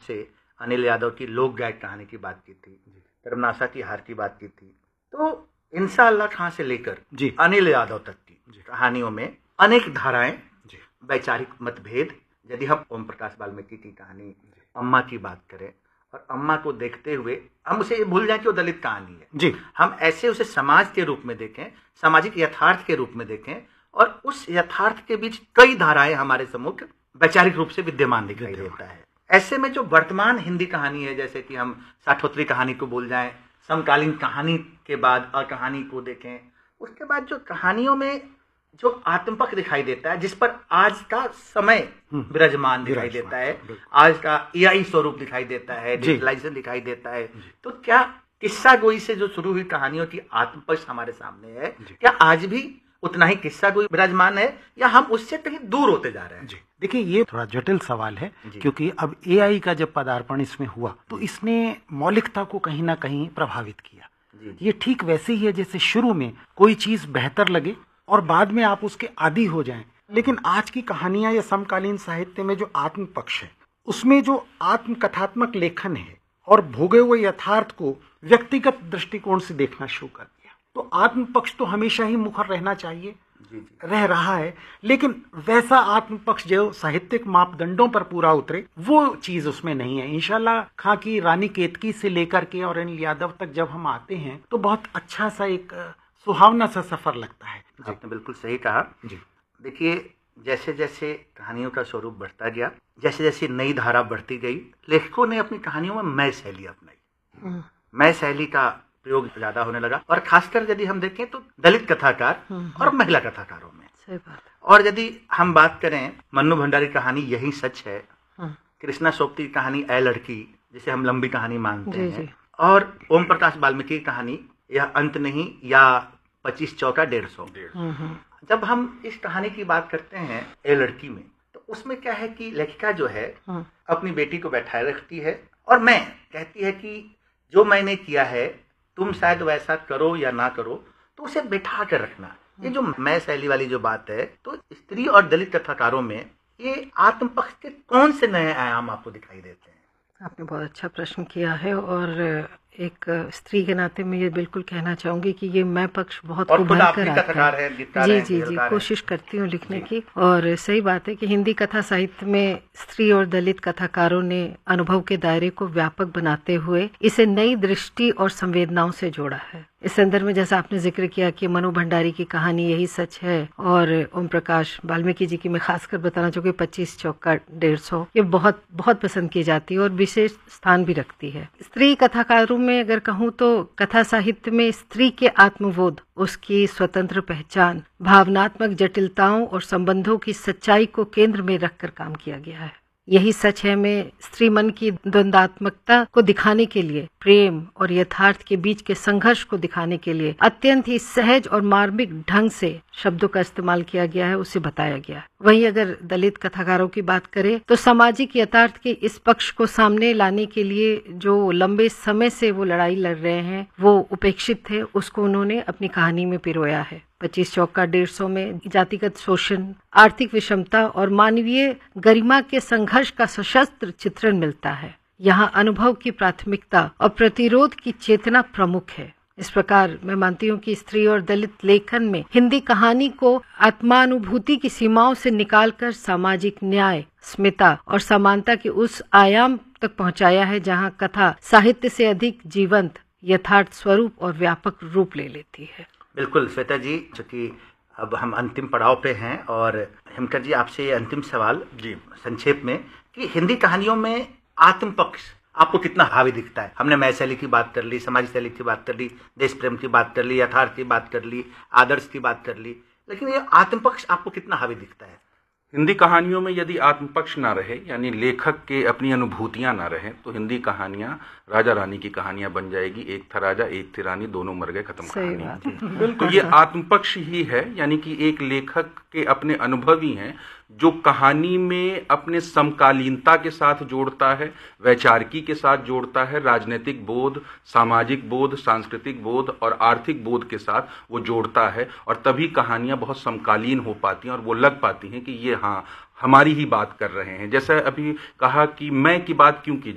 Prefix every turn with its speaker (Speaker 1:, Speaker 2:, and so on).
Speaker 1: आपसे अनिल यादव की लोक गायक कहानी की बात की थी, धर्मनाशा की हार की बात की थी, तो इंशाअल्लाह खां से लेकर अनिल यादव तक की कहानियों में अनेक धाराएं, वैचारिक मतभेद। यदि हम ओम प्रकाश वाल्मीकि की कहानी अम्मा की बात करें और अम्मा को देखते हुए हम उसे भूल जाएं कि वो दलित कहानी है जी, हम ऐसे उसे समाज के रूप में देखें, सामाजिक यथार्थ के रूप में देखें, और उस यथार्थ के बीच कई धाराएं हमारे सम्मुख वैचारिक रूप से विद्यमान दिखाई देता है। ऐसे में जो वर्तमान हिंदी कहानी है, जैसे कि हम साठोत्री कहानी को भूल जाएं, समकालीन कहानी के बाद अकहानी को देखें, उसके बाद जो कहानियों में जो आत्मपक्ष दिखाई देता है, जिस पर आज का समय विराजमान दिखाई देता है, आज का एआई स्वरूप दिखाई देता है, डिजिटलाइजेशन दिखाई देता है, तो क्या किस्सा गोई से जो शुरू हुई कहानियों की आत्मपक्ष हमारे सामने है, क्या आज भी उतना ही किस्सा गोई विराजमान है या हम उससे कहीं दूर होते जा रहे हैं?
Speaker 2: देखिए, ये थोड़ा जटिल सवाल है, क्योंकि अब एआई का जब पदार्पण इसमें हुआ तो इसने मौलिकता को कहीं ना कहीं प्रभावित किया। ये ठीक वैसे ही है जैसे शुरू में कोई चीज बेहतर लगे और बाद में आप उसके आदी हो जाएं। लेकिन आज की कहानियां या समकालीन साहित्य में जो आत्म पक्ष है, उसमें जो आत्म कथात्मक लेखन है और भोगे हुए यथार्थ को व्यक्तिगत दृष्टिकोण से देखना शुरू कर दिया, तो आत्म पक्ष तो हमेशा ही मुखर रहना चाहिए, रह रहा है, लेकिन वैसा आत्म पक्ष जो साहित्यिक मापदंडों पर पूरा उतरे वो चीज उसमें नहीं है। इंशाल्लाह खां की रानी केतकी से लेकर के और अनिल यादव तक जब हम आते हैं तो बहुत अच्छा सा एक सुहावना सा सफर लगता है।
Speaker 1: आपने बिल्कुल सही कहा जी। देखिए, जैसे जैसे कहानियों का स्वरूप बढ़ता गया, जैसे जैसे नई धारा बढ़ती गई, लेखकों ने अपनी कहानियों में मैं शैली अपनाई, मैं शैली का प्रयोग ज्यादा होने लगा, और खासकर यदि हम देखें तो दलित कथाकार और महिला कथाकारों में। सही बात। और यदि हम बात करें मन्नू भंडारी कहानी यही सच है, कृष्णा सोपती की कहानी ऐ लड़की, जिसे हम लंबी कहानी मानते हैं, और ओम प्रकाश वाल्मीकि की कहानी यह अंत नहीं या 25 चौका 150। जब हम इस कहानी की बात करते हैं ए लड़की में, तो उसमें क्या है कि लेखिका जो है अपनी बेटी को बैठाए रखती है और मैं कहती है कि जो मैंने किया है तुम शायद वैसा करो या ना करो, तो उसे बैठा कर रखना। ये जो मैं शैली वाली जो बात है, तो स्त्री और दलित कथाकारों में ये आत्मपक्ष के कौन से नए आयाम आपको दिखाई देते हैं?
Speaker 3: आपने बहुत अच्छा प्रश्न किया है, और एक स्त्री के नाते मैं ये बिल्कुल कहना चाहूंगी कि ये मैं पक्ष बहुत उभर कर आता है। जी, कोशिश करती हूँ लिखने की, और सही बात है कि हिंदी कथा साहित्य में स्त्री और दलित कथाकारों ने अनुभव के दायरे को व्यापक बनाते हुए इसे नई दृष्टि और संवेदनाओं से जोड़ा है। इस संदर्भ में जैसा आपने जिक्र किया कि मनु भंडारी की कहानी यही सच है, और ओम प्रकाश वाल्मीकि जी की मैं खासकर बताना चाहूँगी 25 चौका 150, ये बहुत बहुत पसंद की जाती है और विशेष स्थान भी रखती है। स्त्री कथाकारों में अगर कहूँ तो कथा साहित्य में स्त्री के आत्मबोध, उसकी स्वतंत्र पहचान, भावनात्मक जटिलताओं और संबंधों की सच्चाई को केंद्र में रखकर काम किया गया है। यही सच है में स्त्री मन की द्वंद्वात्मकता को दिखाने के लिए, प्रेम और यथार्थ के बीच के संघर्ष को दिखाने के लिए अत्यंत ही सहज और मार्मिक ढंग से शब्दों का इस्तेमाल किया गया है, उसे बताया गया है। वहीं अगर दलित कथाकारों की बात करें तो सामाजिक यथार्थ के इस पक्ष को सामने लाने के लिए जो लंबे समय से वो लड़ाई लड़ रहे हैं, वो उपेक्षित थे, उसको उन्होंने अपनी कहानी में पिरोया है। 25 चौका 150 में जातिगत शोषण, आर्थिक विषमता और मानवीय गरिमा के संघर्ष का सशस्त्र चित्रण मिलता है। यहाँ अनुभव की प्राथमिकता और प्रतिरोध की चेतना प्रमुख है। इस प्रकार मैं मानती हूँ कि स्त्री और दलित लेखन में हिंदी कहानी को आत्मानुभूति की सीमाओं से निकालकर सामाजिक न्याय, स्मिता और समानता के उस आयाम तक पहुँचाया है जहाँ कथा साहित्य से अधिक जीवंत, यथार्थ स्वरूप और व्यापक रूप ले लेती है।
Speaker 1: बिल्कुल श्वेता जी, चूंकि अब हम अंतिम पड़ाव पे हैं, और हिमकर जी आपसे ये अंतिम सवाल जी संक्षेप में कि हिंदी कहानियों में आत्म पक्ष आपको कितना हावी दिखता है? हमने मैं शैली की बात कर ली, समाज शैली की बात कर ली, देश प्रेम की बात कर ली, यथार्थ की बात कर ली, आदर्श की बात कर ली, लेकिन ये आत्म पक्ष आपको कितना हावी दिखता है?
Speaker 4: हिंदी कहानियों में यदि आत्मपक्ष ना रहे, यानी लेखक के अपनी अनुभूतियां ना रहे, तो हिंदी कहानियां राजा रानी की कहानियां बन जाएगी। एक था राजा, एक थी रानी, दोनों मर गए, खत्म कहानी। तो ये आत्मपक्ष ही है, यानी कि एक लेखक के अपने अनुभव ही हैं जो कहानी में अपने समकालीनता के साथ जोड़ता है, वैचारिकी के साथ जोड़ता है, राजनीतिक बोध, सामाजिक बोध, सांस्कृतिक बोध और आर्थिक बोध के साथ वो जोड़ता है, और तभी कहानियां बहुत समकालीन हो पाती हैं और वो लग पाती हैं कि ये हाँ हमारी ही बात कर रहे हैं। जैसे अभी कहा कि मैं की बात क्यों की